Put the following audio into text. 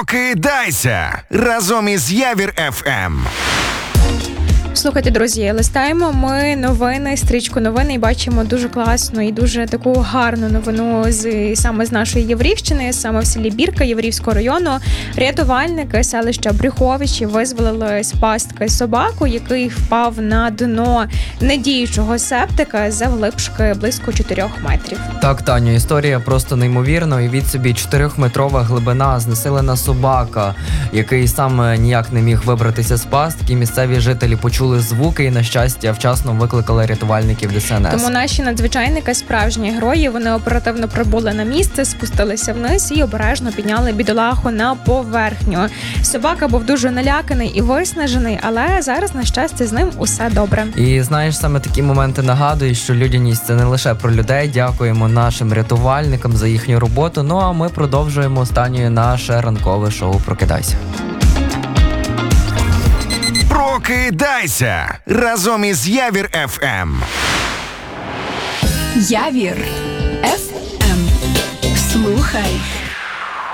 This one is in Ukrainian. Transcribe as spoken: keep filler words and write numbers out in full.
Прокидайся разом із Явір еф ем. Слухайте, друзі, листаємо ми новини, стрічку новин і бачимо дуже класну і дуже таку гарну новину з саме з нашої Єврівщини, саме в селі Бірка Єврівського району. Рятувальники селища Брюховичі визволили з пастки собаку, який впав на дно недіючого септика завглибшки близько чотирьох метрів. Так, Таню, історія просто неймовірна. Уявіть собі, чотирьохметрова глибина, знесилена собака, який сам ніяк не міг вибратися з пастки. Місцеві жителі почули звуки і, на щастя, вчасно викликали рятувальників Де Ес Ен Ес. Тому наші надзвичайники справжні герої, вони оперативно прибули на місце, спустилися вниз і обережно підняли бідолаху на поверхню. Собака був дуже наляканий і виснажений, але зараз, на щастя, з ним усе добре. І знаєш, саме такі моменти нагадують, що людяність – це не лише про людей. Дякуємо нашим рятувальникам за їхню роботу. Ну а ми продовжуємо останньою наше ранкове шоу «Прокидайся». Прокидайся разом із Явір еф ем. Явір еф ем. Слухай